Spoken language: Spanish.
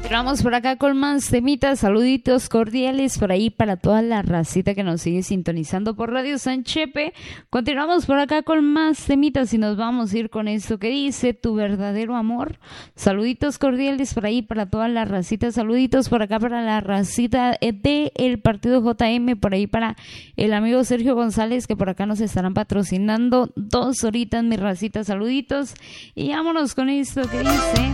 Vamos por acá con más temitas, saluditos cordiales por ahí para toda la racita que nos sigue sintonizando por Radio Sanchepe. Continuamos por acá con más temitas y nos vamos a ir con esto que dice Tu verdadero amor. Saluditos cordiales por ahí para toda la racita, saluditos por acá para la racita de el partido JM, por ahí para el amigo Sergio González que por acá nos estarán patrocinando 2 horitas, mi racita, saluditos y vámonos con esto que dice...